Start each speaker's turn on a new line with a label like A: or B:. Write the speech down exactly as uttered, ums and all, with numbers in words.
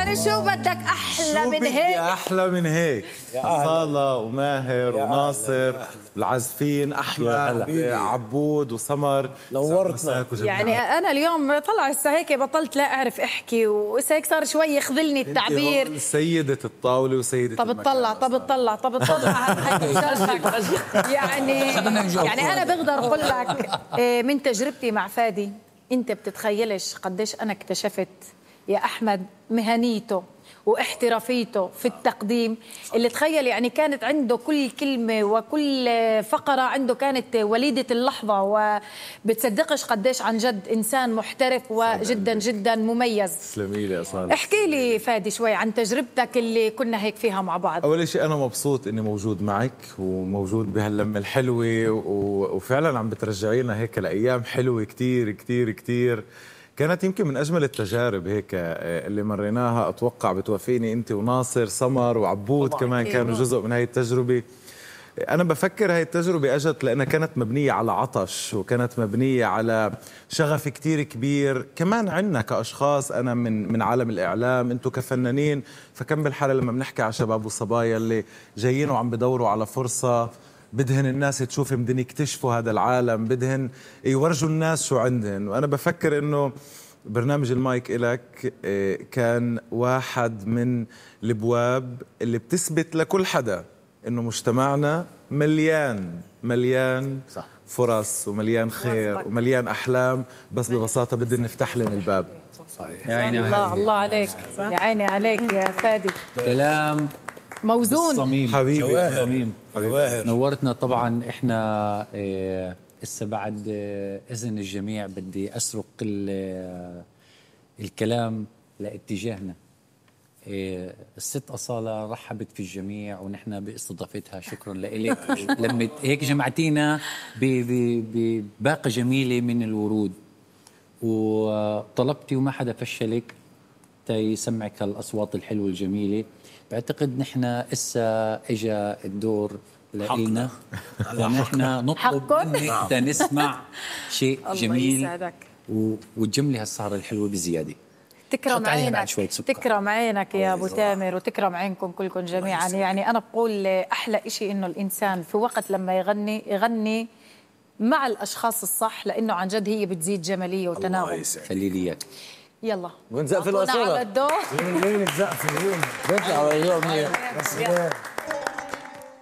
A: يعني شو بدك احلى من هيك؟
B: احلى من هيك. أصالة وماهر وناصر العازفين، احمد عبود وسمر،
C: نورتنا.
A: يعني انا اليوم طلع هسه هيك بطلت لا اعرف احكي، وهسه هيك صار شوي يخذلني التعبير.
B: سيدة الطاولة وسيدة
A: طب اطلع طب اطلع طب اطلع يعني يعني انا بقدر اقول لك من تجربتي مع فادي، انت بتتخيلش قديش انا اكتشفت يا احمد مهنيته واحترافيته في التقديم. اللي تخيل يعني كانت عنده كل كلمة وكل فقرة عنده كانت وليدة اللحظة، وبتصدقش قديش عن جد إنسان محترف وجدا جدا مميز.
B: تسلمي لي يا صالح.
A: احكي لي فادي شوي عن تجربتك اللي كنا هيك فيها مع بعض.
B: أول شيء أنا مبسوط إني موجود معك وموجود بهاللمة الحلوة، وفعلا عم بترجعينا هيك لأيام حلوة كتير كتير كتير. كانت يمكن من أجمل التجارب هيك اللي مريناها. أتوقع بتوافقيني أنت وناصر، سمر وعبود كمان كانوا جزء من هاي التجربة. أنا بفكر هاي التجربة أجت لأنها كانت مبنية على عطش، وكانت مبنية على شغف كتير كبير كمان عنا كأشخاص. أنا من من عالم الإعلام، أنتم كفنانين، فكم بالحالة لما بنحكي على شباب وصبايا اللي جايين وعم بدوروا على فرصة، بدهن الناس تشوف، بدهن يكتشفوا هذا العالم، بدهن يورجوا الناس شو عندهن. وأنا بفكر إنه برنامج المايك إلك كان واحد من الابواب اللي بتثبت لكل حدا إنه مجتمعنا مليان مليان صح. فرص ومليان خير ومليان أحلام، بس ببساطة بدنا نفتح لهم الباب.
A: صحيح. يا عيني الله الله عليك، يا عيني عليك يا فادي.
D: كلام
A: موزون
D: صميم
B: حبيبي
D: صميم. نورتنا. طبعا احنا هسه بعد اذن الجميع بدي اسرق الكلام لاتجاهنا. الست أصالة رحبت في الجميع ونحن باستضافتها، شكرا لك. لما هيك جمعتينا بباقة جميلة من الورود، وطلبتي وما حدا فشلك تيسمعك هالأصوات الحلوة الجميلة. بعتقد نحن إسا إجا الدور لإلنا، ونحن نطلب منك تنسمع شيء جميل وتجملي هالسهرة الحلوة بزيادة.
A: تكرم عينك، تكرم عينك يا أبو تامر، وتكرم عينكم كلكم جميعا. يعني أنا بقول أحلى إشي إنه الإنسان في وقت لما يغني يغني مع الأشخاص الصح، لأنه عن جد هي بتزيد جمالية وتناغم.
D: خلي لي إياك.
A: يلا
C: ونزقف الأصالة.
A: على الدور.
C: وين وين الزقف؟ وين؟ بيطلع على اليوم.